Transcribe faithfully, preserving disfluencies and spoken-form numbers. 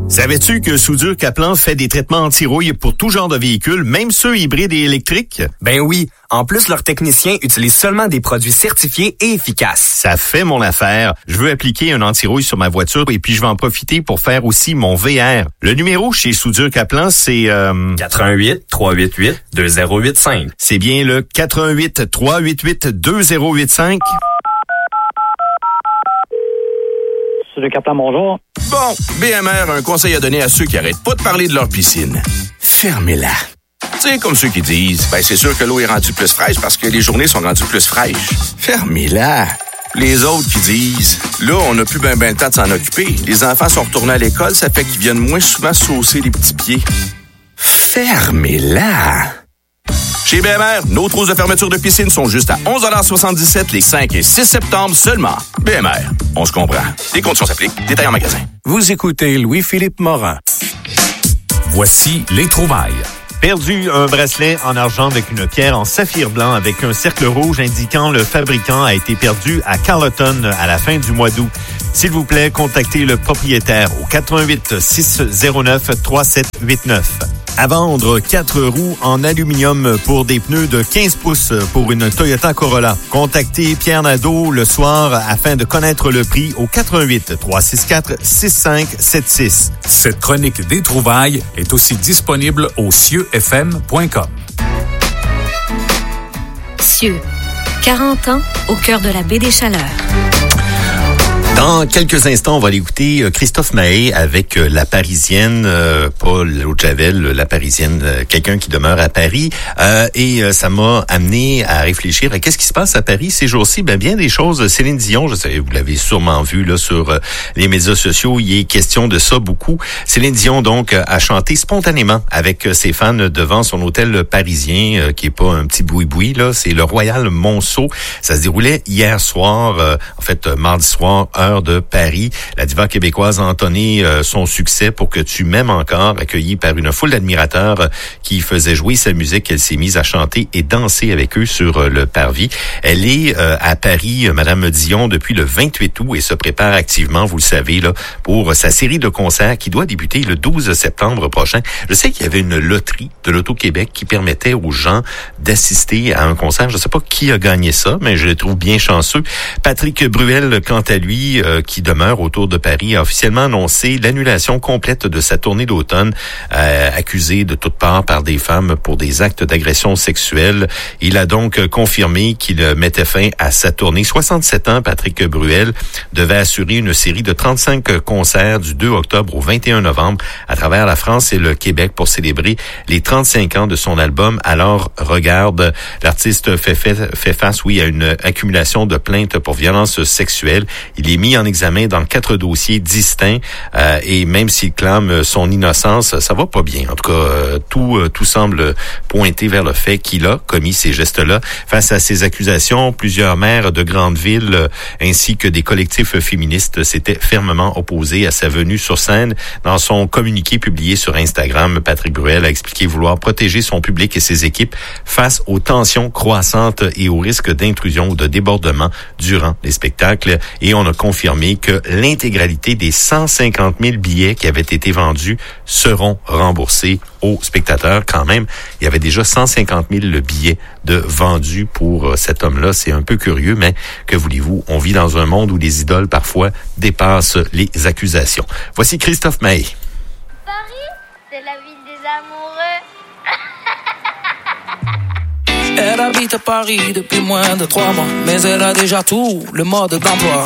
Savais-tu que Soudure Kaplan fait des traitements anti-rouille pour tout genre de véhicules, même ceux hybrides et électriques? Ben oui. En plus, leurs techniciens utilisent seulement des produits certifiés et efficaces. Ça fait mon affaire. Je veux appliquer un anti-rouille sur ma voiture et puis je vais en profiter pour faire aussi mon V R. Le numéro chez Soudure Kaplan, c'est... Euh... quatre un huit, trois huit huit, deux zéro huit cinq. C'est bien le quatre un huit, trois huit huit, deux zéro huit cinq. Soudure Kaplan, bonjour. Bon, B M R a un conseil à donner à ceux qui arrêtent pas de parler de leur piscine. Fermez-la. Tu sais, comme ceux qui disent, ben c'est sûr que l'eau est rendue plus fraîche parce que les journées sont rendues plus fraîches. Fermez-la. Les autres qui disent, là, on n'a plus ben ben le temps de s'en occuper. Les enfants sont retournés à l'école, ça fait qu'ils viennent moins souvent saucer les petits pieds. Fermez-la. Chez B M R, nos trousses de fermeture de piscine sont juste à onze soixante-dix-sept les cinq et six septembre seulement. B M R, on se comprend. Les conditions s'appliquent. Détails en magasin. Vous écoutez Louis-Philippe Morin. Voici les trouvailles. Perdu un bracelet en argent avec une pierre en saphir blanc avec un cercle rouge indiquant le fabricant a été perdu à Carleton à la fin du mois d'août. S'il vous plaît, contactez le propriétaire au quatre un huit, six zéro neuf, trois sept huit neuf. À vendre, quatre roues en aluminium pour des pneus de quinze pouces pour une Toyota Corolla. Contactez Pierre Nadeau le soir afin de connaître le prix au quatre un huit, trois six quatre, six cinq sept six. Cette chronique des trouvailles est aussi disponible au cieux f m point com. Cieux, quarante ans au cœur de la baie des Chaleurs. Dans quelques instants, on va aller écouter Christophe Mahé avec La Parisienne, euh, pas l'autre Javel, La Parisienne, euh, quelqu'un qui demeure à Paris. Euh, et euh, ça m'a amené à réfléchir à qu'est-ce qui se passe à Paris ces jours-ci. Ben bien des choses. Céline Dion, je sais, vous l'avez sûrement vu là sur euh, les médias sociaux, il est question de ça beaucoup. Céline Dion donc a chanté spontanément avec ses fans devant son hôtel parisien, euh, qui est pas un petit boui-boui là, c'est le Royal Monceau. Ça se déroulait hier soir, euh, en fait mardi soir, heure de Paris. La diva québécoise a entonné euh, son succès pour que tu m'aimes encore, accueillie par une foule d'admirateurs euh, qui faisaient jouer sa musique. Elle s'est mise à chanter et danser avec eux sur euh, le parvis. Elle est euh, à Paris, euh, Madame Dion, depuis le vingt-huit août et se prépare activement, vous le savez, là, pour sa série de concerts qui doit débuter le douze septembre prochain. Je sais qu'il y avait une loterie de l'Auto-Québec qui permettait aux gens d'assister à un concert. Je ne sais pas qui a gagné ça, mais je le trouve bien chanceux. Patrick Bruel, quant à lui, Euh, qui demeure autour de Paris, a officiellement annoncé l'annulation complète de sa tournée d'automne, euh, accusé de toutes parts par des femmes pour des actes d'agression sexuelle. Il a donc confirmé qu'il mettait fin à sa tournée. soixante-sept ans, Patrick Bruel devait assurer une série de trente-cinq concerts du deux octobre au vingt et un novembre à travers la France et le Québec pour célébrer les trente-cinq ans de son album. Alors, regarde, l'artiste fait, fait, fait face, oui, à une accumulation de plaintes pour violences sexuelles. Il est mis en examen dans quatre dossiers distincts euh, et même s'il clame son innocence, ça va pas bien. En tout cas, euh, tout euh, tout semble pointer vers le fait qu'il a commis ces gestes-là. Face à ces accusations, plusieurs maires de grandes villes euh, ainsi que des collectifs féministes s'étaient fermement opposés à sa venue sur scène. Dans son communiqué publié sur Instagram, Patrick Bruel a expliqué vouloir protéger son public et ses équipes face aux tensions croissantes et aux risques d'intrusion ou de débordement durant les spectacles. Et on a confirmé que l'intégralité des cent cinquante mille billets qui avaient été vendus seront remboursés aux spectateurs. Quand même, il y avait déjà cent cinquante mille billets de vendus pour cet homme-là. C'est un peu curieux, mais que voulez-vous? On vit dans un monde où les idoles, parfois, dépassent les accusations. Voici Christophe Mahé. Paris, c'est la ville des amoureux. Elle habite à Paris depuis moins de trois mois, mais elle a déjà tout le mode d'emploi.